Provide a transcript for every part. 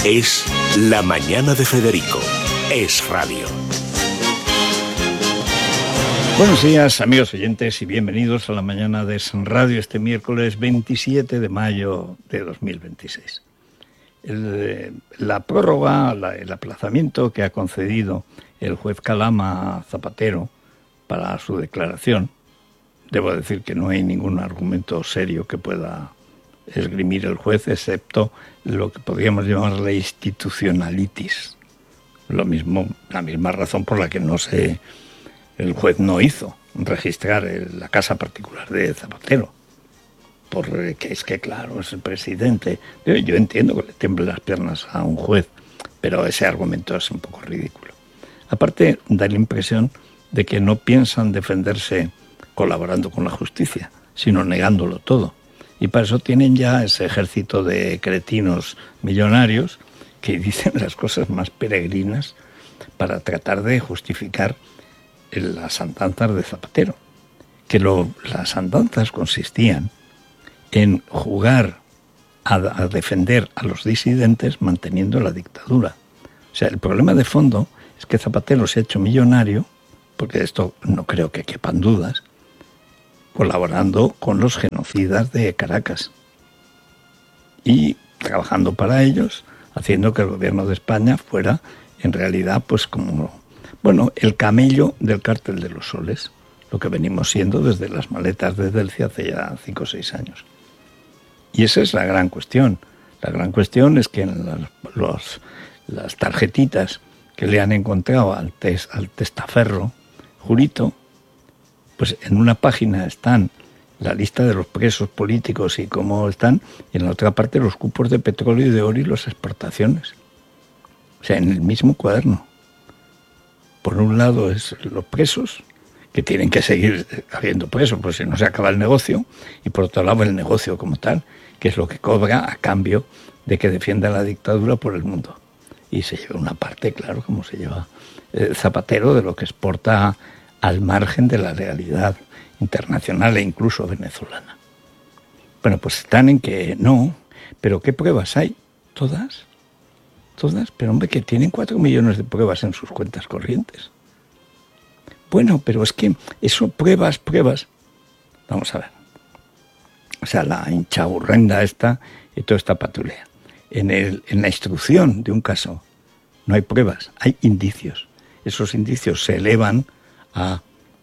Es La Mañana de Federico. Es radio. Buenos días, amigos oyentes, y bienvenidos a La Mañana de Es Radio este miércoles 27 de mayo de 2026. La prórroga, el aplazamiento que ha concedido el juez Calama a Zapatero para su declaración, debo decir que no hay ningún argumento serio que pueda esgrimir el juez, excepto lo que podríamos llamar la institucionalitis. Lo mismo, la misma razón por la que el juez no hizo registrar la casa particular de Zapatero. Porque es que, claro, es el presidente. Yo entiendo que le tiemblen las piernas a un juez, pero ese argumento es un poco ridículo. Aparte, da la impresión de que no piensan defenderse colaborando con la justicia, sino negándolo todo. Y para eso tienen ya ese ejército de cretinos millonarios que dicen las cosas más peregrinas para tratar de justificar las andanzas de Zapatero. Que las andanzas consistían en jugar a defender a los disidentes manteniendo la dictadura. O sea, el problema de fondo es que Zapatero se ha hecho millonario, porque de esto no creo que quepan dudas, colaborando con los genocidas de Caracas y trabajando para ellos, haciendo que el gobierno de España fuera en realidad pues como, bueno, el camello del cártel de los soles, lo que venimos siendo desde las maletas de Delcia hace ya 5 o 6 años. Y esa es la gran cuestión. La gran cuestión es que en las tarjetitas que le han encontrado al testaferro Jurito, pues en una página están la lista de los presos políticos y cómo están, y en la otra parte los cupos de petróleo y de oro y las exportaciones. O sea, en el mismo cuaderno. Por un lado es los presos, que tienen que seguir habiendo presos, pues si no se acaba el negocio, y por otro lado el negocio como tal, que es lo que cobra a cambio de que defienda la dictadura por el mundo. Y se lleva una parte, claro, como se lleva Zapatero, de lo que exporta al margen de la realidad internacional e incluso venezolana. Bueno, pues están en que no, pero ¿qué pruebas hay? ¿Todas? Pero hombre, que tienen 4 millones de pruebas en sus cuentas corrientes. Bueno, pero es que eso, pruebas. Vamos a ver. O sea, la hinchaburrenda esta y toda esta patulea. En la instrucción de un caso no hay pruebas, hay indicios. Esos indicios se elevan al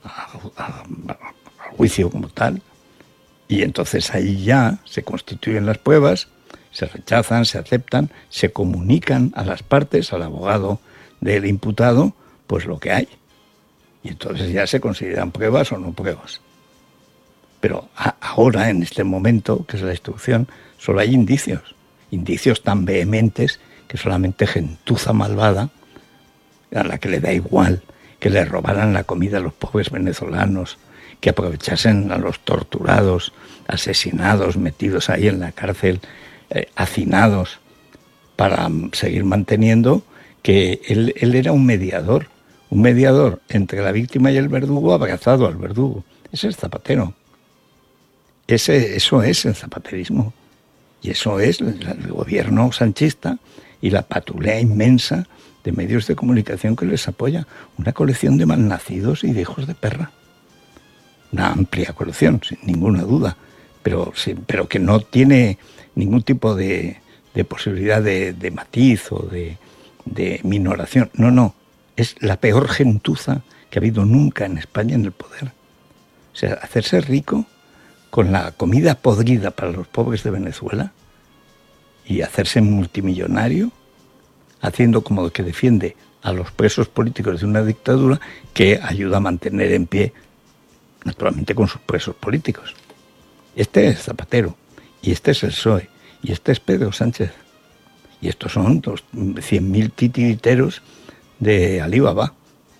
juicio como tal, y entonces ahí ya se constituyen las pruebas, se rechazan, se aceptan, se comunican a las partes, al abogado del imputado, pues lo que hay. Y entonces ya se consideran pruebas o no pruebas. Pero ahora, en este momento, que es la instrucción, solo hay indicios tan vehementes que solamente gentuza malvada, a la que le da igual que le robaran la comida a los pobres venezolanos, que aprovechasen a los torturados, asesinados, metidos ahí en la cárcel, hacinados, para seguir manteniendo que él era un mediador entre la víctima y el verdugo, abrazado al verdugo. Ese es Zapatero. Eso es el zapaterismo. Y eso es el gobierno sanchista y la patulea inmensa de medios de comunicación que les apoya. Una colección de malnacidos y de hijos de perra. Una amplia colección, sin ninguna duda, pero que no tiene ningún tipo de posibilidad de matiz o de minoración. No, es la peor gentuza que ha habido nunca en España en el poder. O sea, hacerse rico con la comida podrida para los pobres de Venezuela y hacerse multimillonario haciendo como que defiende a los presos políticos de una dictadura que ayuda a mantener en pie, naturalmente, con sus presos políticos. Este es Zapatero, y este es el PSOE, y este es Pedro Sánchez. Y estos son 100.000 titiriteros de Alibaba.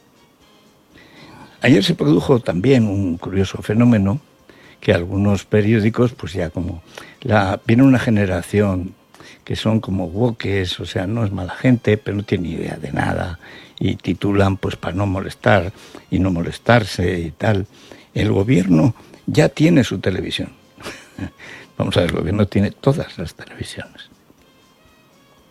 Ayer se produjo también un curioso fenómeno que algunos periódicos, pues ya como viene una generación que son como woques, o sea, no es mala gente, pero no tiene idea de nada, y titulan pues para no molestar y no molestarse y tal. El gobierno ya tiene su televisión. Vamos a ver, el gobierno tiene todas las televisiones.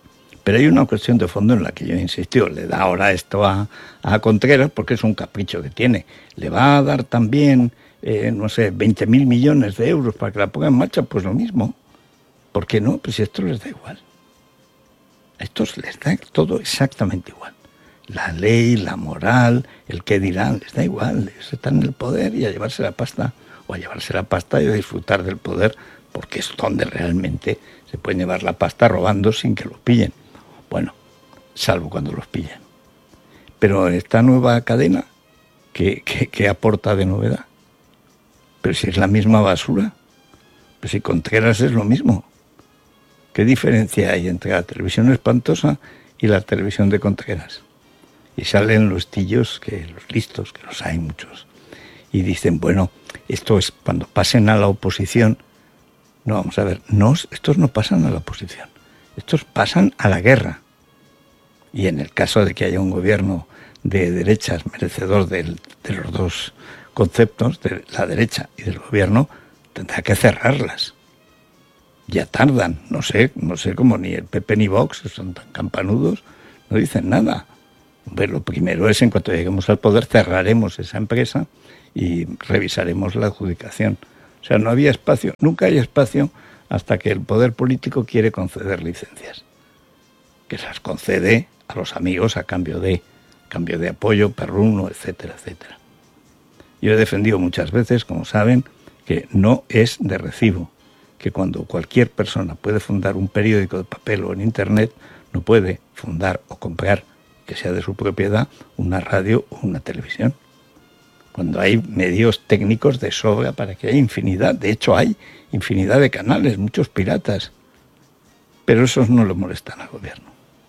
Pero hay una cuestión de fondo en la que yo insisto, le da ahora esto a Contreras porque es un capricho que tiene. Le va a dar también, 20.000 millones de euros para que la ponga en marcha, pues lo mismo. ¿Por qué no? Pues si esto les da igual. A estos les da todo exactamente igual. La ley, la moral, el qué dirán, les da igual. Ellos están en el poder y a llevarse la pasta, o a llevarse la pasta y a disfrutar del poder, porque es donde realmente se pueden llevar la pasta robando sin que los pillen. Bueno, salvo cuando los pillan. Pero esta nueva cadena, ¿qué aporta de novedad? Pero si es la misma basura, pues si Contreras es lo mismo. ¿Qué diferencia hay entre la televisión espantosa y la televisión de Contreras? Y salen los tillos, los listos, que los hay muchos, y dicen, bueno, esto es cuando pasen a la oposición. No, vamos a ver, estos no pasan a la oposición, estos pasan a la guerra. Y en el caso de que haya un gobierno de derechas merecedor de los dos conceptos, de la derecha y del gobierno, tendrá que cerrarlas. Ya tardan, no sé cómo ni el PP ni Vox, son tan campanudos, no dicen nada. Pero lo primero es, en cuanto lleguemos al poder, cerraremos esa empresa y revisaremos la adjudicación. O sea, no había espacio, nunca hay espacio hasta que el poder político quiere conceder licencias, que las concede a los amigos a cambio de apoyo, perruno, etcétera, etcétera. Yo he defendido muchas veces, como saben, que no es de recibo, que cuando cualquier persona puede fundar un periódico de papel o en Internet, no puede fundar o comprar, que sea de su propiedad, una radio o una televisión. Cuando hay medios técnicos de sobra para que haya infinidad, de hecho hay infinidad de canales, muchos piratas, pero esos no le molestan al gobierno.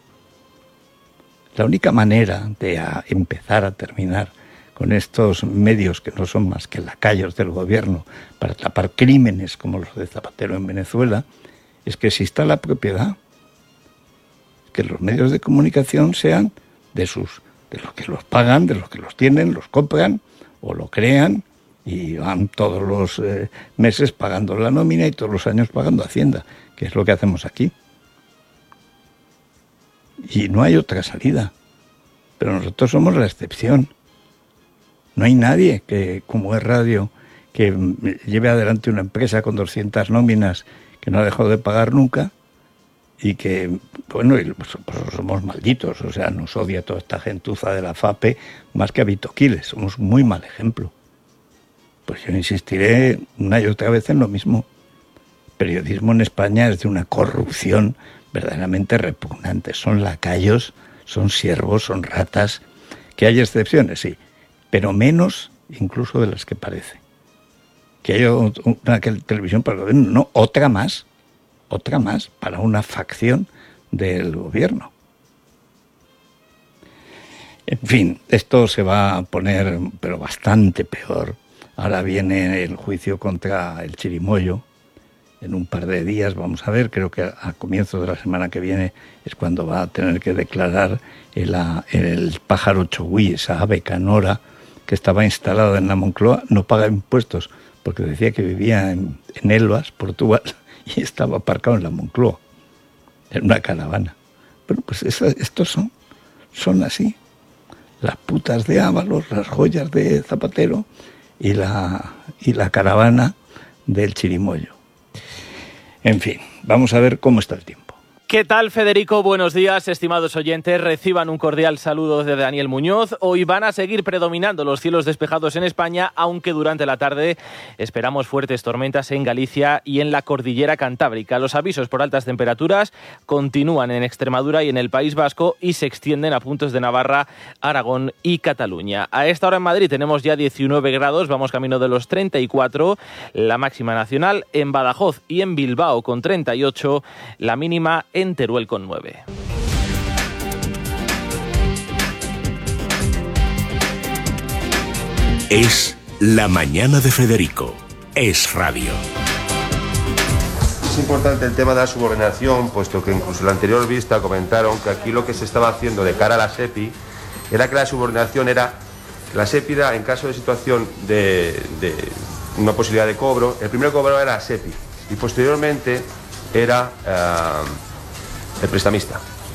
La única manera de empezar a terminar con estos medios que no son más que lacayos del gobierno para tapar crímenes como los de Zapatero en Venezuela es que exista la propiedad, que los medios de comunicación sean de los que los pagan, de los que los tienen, los compran o lo crean y van todos los meses pagando la nómina y todos los años pagando Hacienda, que es lo que hacemos aquí. Y no hay otra salida, pero nosotros somos la excepción. No hay nadie que, como es radio, que lleve adelante una empresa con 200 nóminas que no ha dejado de pagar nunca y que, bueno, pues somos malditos, o sea, nos odia toda esta gentuza de la FAPE más que a Vito Quiles, somos muy mal ejemplo. Pues yo insistiré una y otra vez en lo mismo. El periodismo en España es de una corrupción verdaderamente repugnante. Son lacayos, son siervos, son ratas. Que hay excepciones, sí, pero menos incluso de las que parece. Que haya una televisión para el gobierno, no, otra más para una facción del gobierno. En fin, esto se va a poner, pero bastante peor. Ahora viene el juicio contra el Chirimoyo. En un par de días, vamos a ver, creo que a comienzos de la semana que viene es cuando va a tener que declarar el pájaro chogüí, esa ave canora que estaba instalada en la Moncloa, no paga impuestos, porque decía que vivía en Elvas, Portugal, y estaba aparcado en la Moncloa, en una caravana. Bueno, pues estos son así. Las putas de Ábalos, las joyas de Zapatero y la caravana del Chirimoyo. En fin, vamos a ver cómo está el tiempo. ¿Qué tal, Federico? Buenos días, estimados oyentes. Reciban un cordial saludo de Daniel Muñoz. Hoy van a seguir predominando los cielos despejados en España, aunque durante la tarde esperamos fuertes tormentas en Galicia y en la cordillera cantábrica. Los avisos por altas temperaturas continúan en Extremadura y en el País Vasco y se extienden a puntos de Navarra, Aragón y Cataluña. A esta hora en Madrid tenemos ya 19 grados, vamos camino de los 34, la máxima nacional, en Badajoz y en Bilbao con 38, la mínima en Teruel con 9. Es La Mañana de Federico. Es radio. Es importante el tema de la subordinación, puesto que incluso en la anterior vista comentaron que aquí lo que se estaba haciendo de cara a la SEPI era que la subordinación era que la SEPI era, en caso de situación de una posibilidad de cobro, el primer cobro era la SEPI y posteriormente era el prestamista.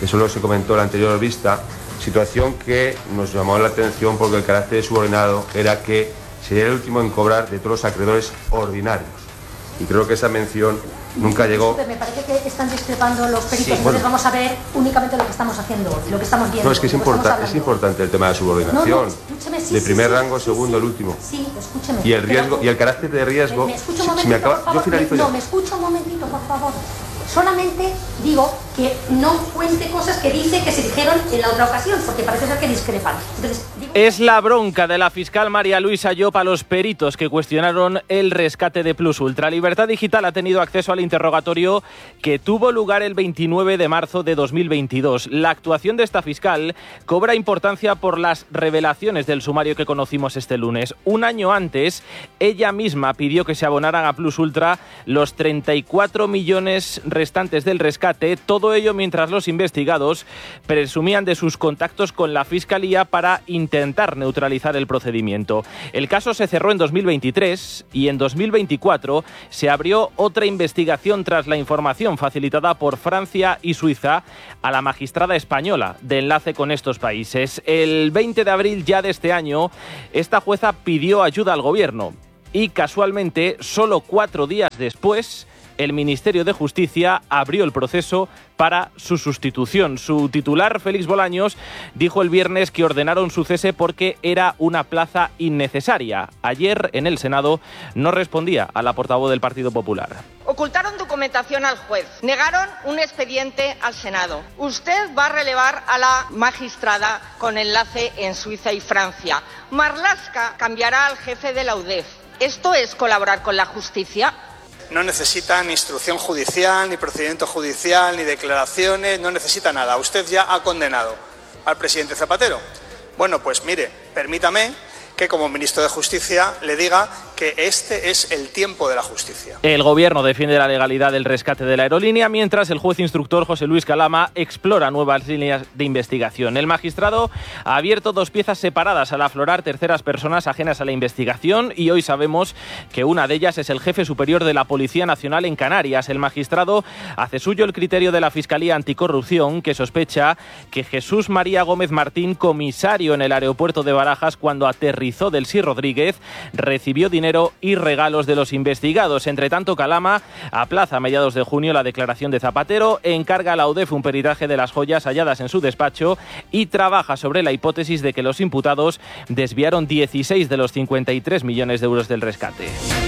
eso lo se comentó en la anterior vista, situación que nos llamó la atención porque el carácter de subordinado era que sería el último en cobrar de todos los acreedores ordinarios. Y creo que esa mención nunca llegó. Me parece que están discrepando los peritos, sí, entonces vamos a ver únicamente lo que estamos haciendo hoy, lo que estamos viendo. No, es que es importante el tema de la subordinación. De primer rango, segundo, el último. Sí, escúcheme. Y el riesgo, y el carácter de riesgo. ¿Me escucha un momentito, por favor? Yo finalizo ya. No, me escucha un momentito, por favor. Solamente digo que no cuente cosas que dice que se dijeron en la otra ocasión, porque parece ser que discrepan. Entonces, es la bronca de la fiscal María Luisa Llop a los peritos que cuestionaron el rescate de Plus Ultra. Libertad Digital ha tenido acceso al interrogatorio que tuvo lugar el 29 de marzo de 2022. La actuación de esta fiscal cobra importancia por las revelaciones del sumario que conocimos este lunes. Un año antes, ella misma pidió que se abonaran a Plus Ultra los 34 millones restantes del rescate, todo ello mientras los investigados presumían de sus contactos con la Fiscalía para intentar neutralizar el procedimiento. El caso se cerró en 2023 y en 2024 se abrió otra investigación tras la información facilitada por Francia y Suiza a la magistrada española de enlace con estos países. El 20 de abril ya de este año, esta jueza pidió ayuda al gobierno y casualmente, solo 4 días después, el Ministerio de Justicia abrió el proceso para su sustitución. Su titular, Félix Bolaños, dijo el viernes que ordenaron su cese porque era una plaza innecesaria. Ayer, en el Senado, no respondía a la portavoz del Partido Popular. Ocultaron documentación al juez, negaron un expediente al Senado. Usted va a relevar a la magistrada con enlace en Suiza y Francia. Marlaska cambiará al jefe de la UDEF. ¿Esto es colaborar con la justicia? No necesita ni instrucción judicial, ni procedimiento judicial, ni declaraciones, no necesita nada. Usted ya ha condenado al presidente Zapatero. Bueno, pues mire, permítame que como ministro de Justicia le diga que este es el tiempo de la justicia. El gobierno defiende la legalidad del rescate de la aerolínea, mientras el juez instructor José Luis Calama explora nuevas líneas de investigación. El magistrado ha abierto 2 piezas separadas al aflorar terceras personas ajenas a la investigación y hoy sabemos que una de ellas es el jefe superior de la Policía Nacional en Canarias. El magistrado hace suyo el criterio de la Fiscalía Anticorrupción, que sospecha que Jesús María Gómez Martín, comisario en el aeropuerto de Barajas cuando aterrizó Delcy Rodríguez, recibió dinero y regalos de los investigados. Entre tanto, Calama aplaza a mediados de junio la declaración de Zapatero, encarga a la UDEF un peritaje de las joyas halladas en su despacho y trabaja sobre la hipótesis de que los imputados desviaron 16 de los 53 millones de euros del rescate.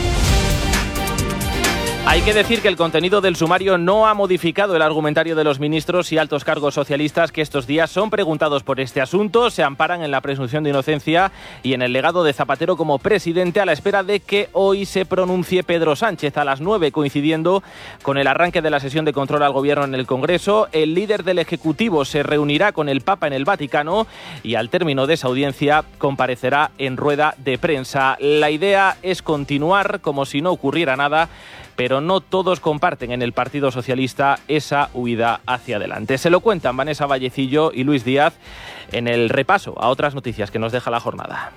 Hay que decir que el contenido del sumario no ha modificado el argumentario de los ministros y altos cargos socialistas que estos días son preguntados por este asunto, se amparan en la presunción de inocencia y en el legado de Zapatero como presidente a la espera de que hoy se pronuncie Pedro Sánchez a las 9, coincidiendo con el arranque de la sesión de control al gobierno en el Congreso. El líder del Ejecutivo se reunirá con el Papa en el Vaticano y al término de esa audiencia comparecerá en rueda de prensa. La idea es continuar como si no ocurriera nada, pero no todos comparten en el Partido Socialista esa huida hacia adelante. Se lo cuentan Vanessa Vallecillo y Luis Díaz en el repaso a otras noticias que nos deja la jornada.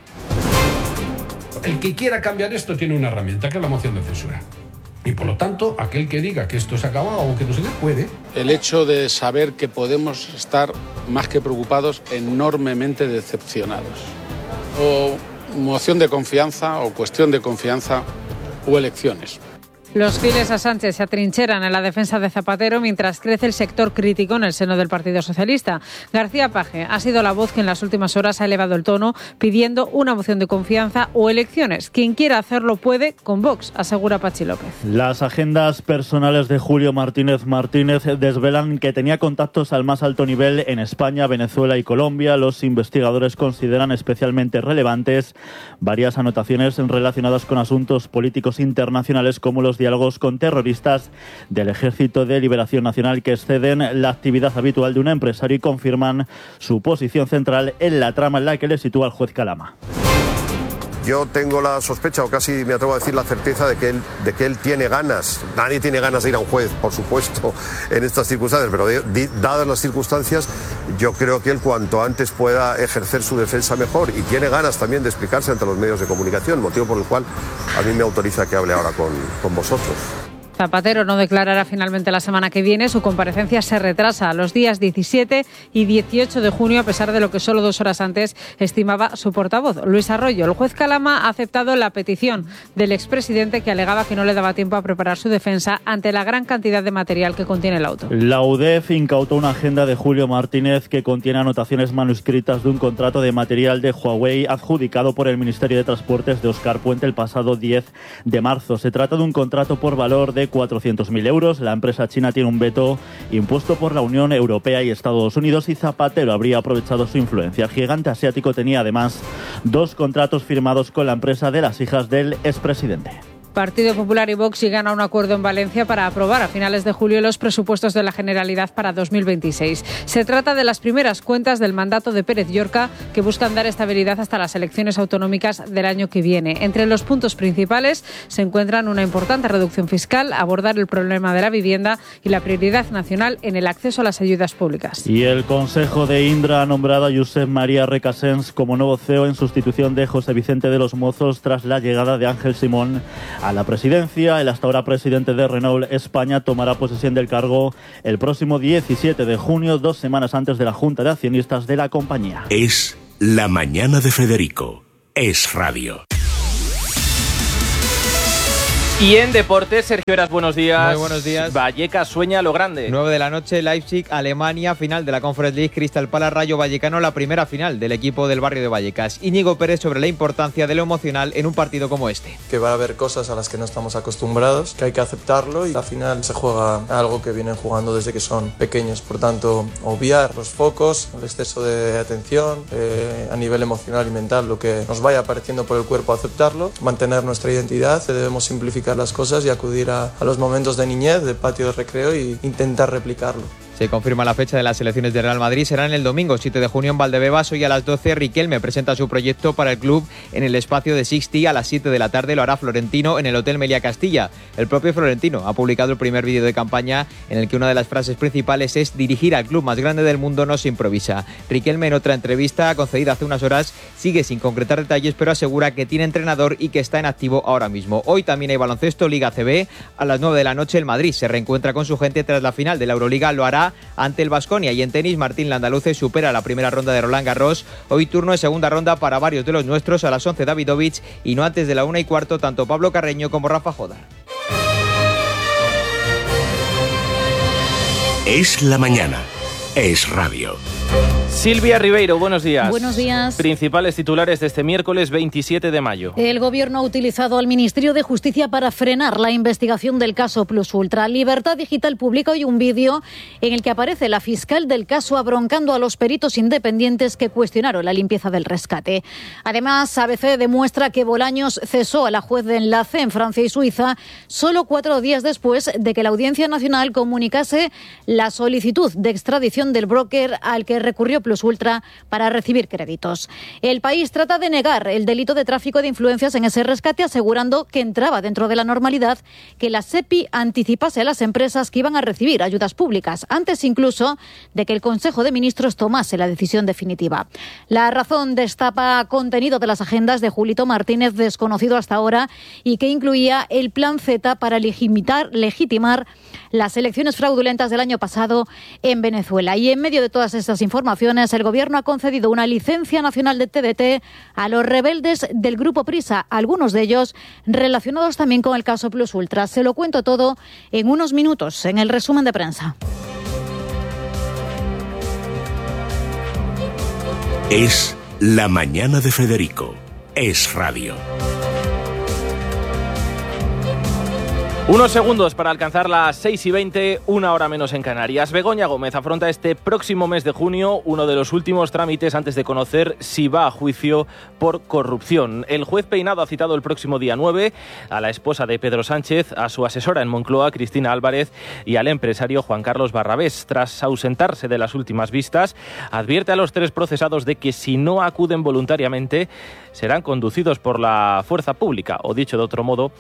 El que quiera cambiar esto tiene una herramienta, que es la moción de censura. Y por lo tanto, aquel que diga que esto se acaba o que no se puede. El hecho de saber que podemos estar más que preocupados, enormemente decepcionados. O moción de confianza, o cuestión de confianza, o elecciones. Los fieles a Sánchez se atrincheran en la defensa de Zapatero mientras crece el sector crítico en el seno del Partido Socialista. García Paje ha sido la voz que en las últimas horas ha elevado el tono pidiendo una moción de confianza o elecciones. Quien quiera hacerlo puede con Vox, asegura Pachi López. Las agendas personales de Julio Martínez desvelan que tenía contactos al más alto nivel en España, Venezuela y Colombia. Los investigadores consideran especialmente relevantes varias anotaciones relacionadas con asuntos políticos internacionales como los diálogos con terroristas del Ejército de Liberación Nacional que exceden la actividad habitual de un empresario y confirman su posición central en la trama en la que le sitúa el juez Calama. Yo tengo la sospecha, o casi me atrevo a decir la certeza, de que él tiene ganas. Nadie tiene ganas de ir a un juez, por supuesto, en estas circunstancias, pero dadas las circunstancias, yo creo que él cuanto antes pueda ejercer su defensa mejor, y tiene ganas también de explicarse ante los medios de comunicación, motivo por el cual a mí me autoriza que hable ahora con vosotros. Zapatero no declarará finalmente la semana que viene. Su comparecencia se retrasa a los días 17 y 18 de junio, a pesar de lo que solo 2 horas antes estimaba su portavoz, Luis Arroyo. El juez Calama ha aceptado la petición del expresidente, que alegaba que no le daba tiempo a preparar su defensa ante la gran cantidad de material que contiene el auto. La UDEF incautó una agenda de Julio Martínez que contiene anotaciones manuscritas de un contrato de material de Huawei adjudicado por el Ministerio de Transportes de Óscar Puente el pasado 10 de marzo. Se trata de un contrato por valor de 400.000 euros. La empresa china tiene un veto impuesto por la Unión Europea y Estados Unidos, y Zapatero habría aprovechado su influencia. El gigante asiático tenía además 2 contratos firmados con la empresa de las hijas del expresidente. Partido Popular y Vox llegan a un acuerdo en Valencia para aprobar a finales de julio los presupuestos de la Generalidad para 2026. Se trata de las primeras cuentas del mandato de Pérez Llorca, que buscan dar estabilidad hasta las elecciones autonómicas del año que viene. Entre los puntos principales se encuentran una importante reducción fiscal, abordar el problema de la vivienda y la prioridad nacional en el acceso a las ayudas públicas. Y el Consejo de Indra ha nombrado a Josep María Recasens como nuevo CEO en sustitución de José Vicente de los Mozos tras la llegada de Ángel Simón a la presidencia. El hasta ahora presidente de Renault España tomará posesión del cargo el próximo 17 de junio, 2 semanas antes de la Junta de Accionistas de la compañía. Es La Mañana de Federico. Es Radio. Y en deportes, Sergio Heras, buenos días. Muy buenos días. Vallecas sueña lo grande. 9 de la noche, Leipzig, Alemania, final de la Conference League, Crystal Palace, Rayo Vallecano, la primera final del equipo del barrio de Vallecas. Íñigo Pérez sobre la importancia de lo emocional en un partido como este. Que va a haber cosas a las que no estamos acostumbrados, que hay que aceptarlo, y al final se juega algo que vienen jugando desde que son pequeños. Por tanto, obviar los focos, el exceso de atención a nivel emocional y mental, lo que nos vaya apareciendo por el cuerpo, aceptarlo, mantener nuestra identidad, debemos simplificar las cosas y acudir a los momentos de niñez, de patio de recreo, e intentar replicarlo. Se confirma la fecha de las elecciones de Real Madrid. Serán el domingo 7 de junio en Valdebebas. Hoy a las 12 Riquelme presenta su proyecto para el club en el espacio de Sixty. A las 7 de la tarde lo hará Florentino en el Hotel Meliá Castilla. El propio Florentino ha publicado el primer vídeo de campaña en el que una de las frases principales es: dirigir al club más grande del mundo no se improvisa. Riquelme, en otra entrevista concedida hace unas horas, sigue sin concretar detalles, pero asegura que tiene entrenador y que está en activo ahora mismo. Hoy también hay baloncesto, Liga CB. A las 9 de la noche el Madrid se reencuentra con su gente tras la final de la Euroliga. Lo hará ante el Baskonia. Y en tenis, Martín Landaluce supera la primera ronda de Roland Garros. Hoy turno de segunda ronda para varios de los nuestros. A las 11 Davidovich, y no antes de la 1:15 tanto Pablo Carreño como Rafa Jodar. Es la mañana. Es Radio. Silvia Ribeiro, buenos días. Buenos días. Principales titulares de este miércoles 27 de mayo. El Gobierno ha utilizado al Ministerio de Justicia para frenar la investigación del caso Plus Ultra. Libertad Digital publica hoy un vídeo en el que aparece la fiscal del caso abroncando a los peritos independientes que cuestionaron la limpieza del rescate. Además, ABC demuestra que Bolaños cesó a la juez de enlace en Francia y Suiza solo 4 días después de que la Audiencia Nacional comunicase la solicitud de extradición del broker al que recurrió Plus Ultra para recibir créditos. El País trata de negar el delito de tráfico de influencias en ese rescate, asegurando que entraba dentro de la normalidad que la SEPI anticipase a las empresas que iban a recibir ayudas públicas, antes incluso de que el Consejo de Ministros tomase la decisión definitiva. La Razón destapa contenido de las agendas de Julito Martínez, desconocido hasta ahora, y que incluía el Plan Z para legitimar las elecciones fraudulentas del año pasado en Venezuela. Y en medio de todas estas informaciones, el Gobierno ha concedido una licencia nacional de TDT a los rebeldes del Grupo Prisa, algunos de ellos relacionados también con el caso Plus Ultra. Se lo cuento todo en unos minutos, en el resumen de prensa. Es La Mañana de Federico. Es Radio. Unos segundos para alcanzar las 6:20, 1 hora menos en Canarias. Begoña Gómez afronta este próximo mes de junio uno de los últimos trámites antes de conocer si va a juicio por corrupción. El juez Peinado ha citado el próximo día 9 a la esposa de Pedro Sánchez, a su asesora en Moncloa, Cristina Álvarez, y al empresario Juan Carlos Barrabés. Tras ausentarse de las últimas vistas, advierte a los 3 procesados de que si no acuden voluntariamente serán conducidos por la fuerza pública, o dicho de otro modo,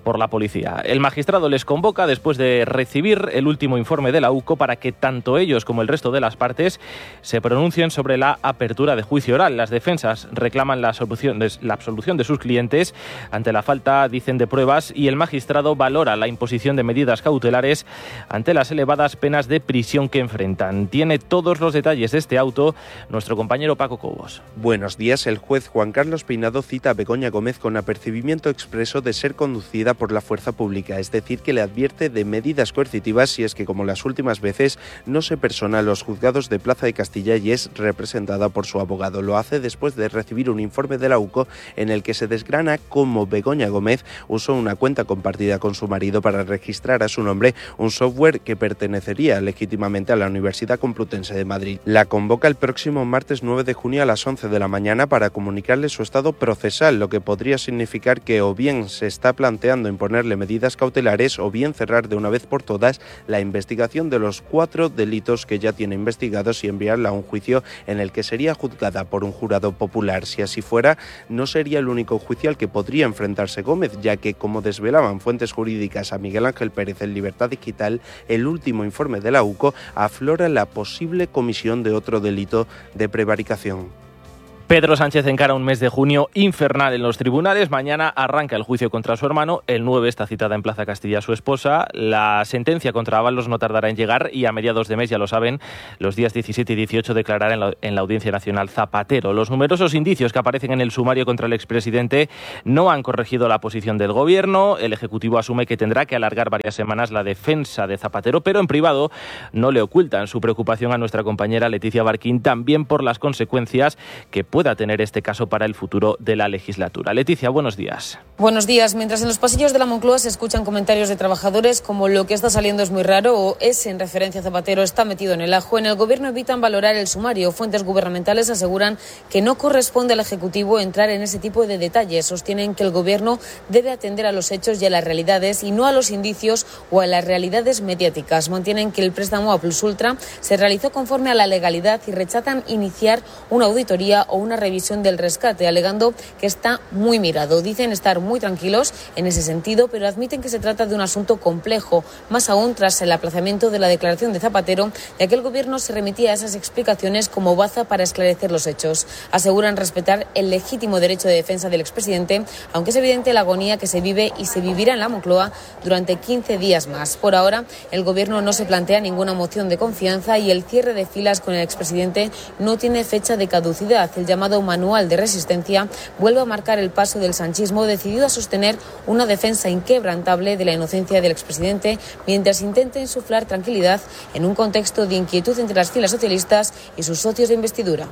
por la policía. El magistrado les convoca después de recibir el último informe de la UCO para que tanto ellos como el resto de las partes se pronuncien sobre la apertura de juicio oral. Las defensas reclaman la absolución de sus clientes ante la falta, dicen, de pruebas, y el magistrado valora la imposición de medidas cautelares ante las elevadas penas de prisión que enfrentan. Tiene todos los detalles de este auto nuestro compañero Paco Cobos. Buenos días. El juez Juan Carlos Peinado cita a Begoña Gómez con apercibimiento expreso de ser conducida por la fuerza pública, es decir, que le advierte de medidas coercitivas si es que, como las últimas veces, no se persona en los juzgados de Plaza de Castilla y es representada por su abogado. Lo hace después de recibir un informe de la UCO en el que se desgrana cómo Begoña Gómez usó una cuenta compartida con su marido para registrar a su nombre un software que pertenecería legítimamente a la Universidad Complutense de Madrid. La convoca el próximo martes 9 de junio a las 11 de la mañana para comunicarle su estado procesal, lo que podría significar que o bien se está planteando imponerle medidas cautelares o bien cerrar de una vez por todas la investigación de los 4 delitos que ya tiene investigados y enviarla a un juicio en el que sería juzgada por un jurado popular. Si así fuera, no sería el único juicio al que podría enfrentarse Gómez, ya que, como desvelaban fuentes jurídicas a Miguel Ángel Pérez en Libertad Digital, el último informe de la UCO aflora la posible comisión de otro delito de prevaricación. Pedro Sánchez encara un mes de junio infernal en los tribunales. Mañana arranca el juicio contra su hermano. El 9 está citada en Plaza Castilla su esposa. La sentencia contra Ábalos no tardará en llegar y a mediados de mes, ya lo saben, los días 17 y 18 declarará en la Audiencia Nacional Zapatero. Los numerosos indicios que aparecen en el sumario contra el expresidente no han corregido la posición del Gobierno. El Ejecutivo asume que tendrá que alargar varias semanas la defensa de Zapatero, pero en privado no le ocultan su preocupación a nuestra compañera Leticia Barquín, también por las consecuencias que pueda tener este caso para el futuro de la legislatura. Leticia, buenos días. Buenos días. Mientras en los pasillos de la Moncloa se escuchan comentarios de trabajadores como lo que está saliendo es muy raro o ese en referencia a Zapatero está metido en el ajo, en el Gobierno evitan valorar el sumario. Fuentes gubernamentales aseguran que no corresponde al Ejecutivo entrar en ese tipo de detalles. Sostienen que el Gobierno debe atender a los hechos y a las realidades y no a los indicios o a las realidades mediáticas. Mantienen que el préstamo a Plus Ultra se realizó conforme a la legalidad y rechazan iniciar una auditoría o una revisión del rescate, alegando que está muy mirado. Dicen estar muy tranquilos en ese sentido, pero admiten que se trata de un asunto complejo, más aún tras el aplazamiento de la declaración de Zapatero, ya que el Gobierno se remitía a esas explicaciones como baza para esclarecer los hechos. Aseguran respetar el legítimo derecho de defensa del expresidente, aunque es evidente la agonía que se vive y se vivirá en la Moncloa durante 15 días más. Por ahora, el Gobierno no se plantea ninguna moción de confianza y el cierre de filas con el expresidente no tiene fecha de caducidad. El llamado manual de resistencia vuelve a marcar el paso del sanchismo, decidido a sostener una defensa inquebrantable de la inocencia del expresidente mientras intenta insuflar tranquilidad en un contexto de inquietud entre las filas socialistas y sus socios de investidura.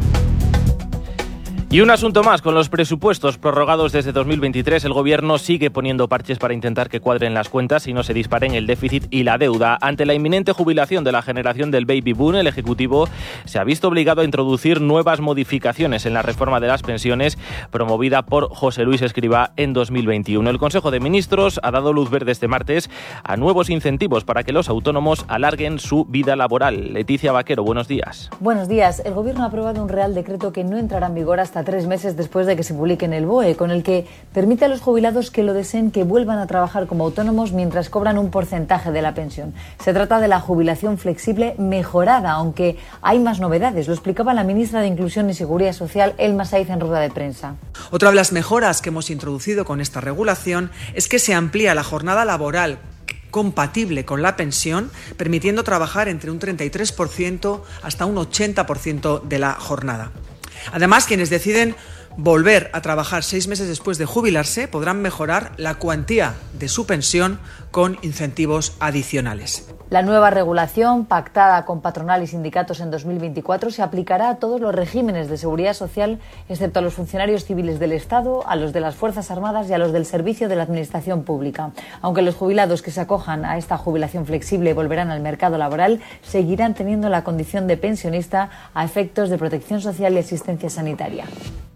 Y un asunto más, con los presupuestos prorrogados desde 2023, el Gobierno sigue poniendo parches para intentar que cuadren las cuentas y no se disparen el déficit y la deuda. Ante la inminente jubilación de la generación del baby boom, el Ejecutivo se ha visto obligado a introducir nuevas modificaciones en la reforma de las pensiones promovida por José Luis Escrivá en 2021. El Consejo de Ministros ha dado luz verde este martes a nuevos incentivos para que los autónomos alarguen su vida laboral. Leticia Vaquero, buenos días. Buenos días. El Gobierno ha aprobado un Real Decreto que no entrará en vigor hasta 3 meses después de que se publique en el BOE, con el que permite a los jubilados que lo deseen que vuelvan a trabajar como autónomos mientras cobran un porcentaje de la pensión. Se trata de la jubilación flexible mejorada, aunque hay más novedades. Lo explicaba la ministra de Inclusión y Seguridad Social, Elma Saiz, en rueda de prensa. Otra de las mejoras que hemos introducido con esta regulación es que se amplía la jornada laboral compatible con la pensión, permitiendo trabajar entre un 33% hasta un 80% de la jornada. Además, quienes deciden volver a trabajar 6 meses después de jubilarse podrán mejorar la cuantía de su pensión con incentivos adicionales. La nueva regulación, pactada con patronal y sindicatos en 2024, se aplicará a todos los regímenes de seguridad social, excepto a los funcionarios civiles del Estado, a los de las Fuerzas Armadas y a los del servicio de la Administración Pública. Aunque los jubilados que se acojan a esta jubilación flexible volverán al mercado laboral, seguirán teniendo la condición de pensionista a efectos de protección social y asistencia sanitaria.